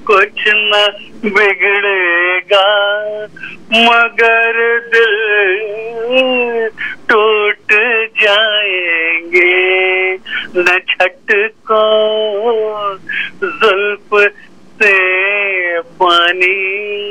कुछ न बिगड़ेगा मगर दिल टूट जाएंगे। न छटको जुल्फ से पानी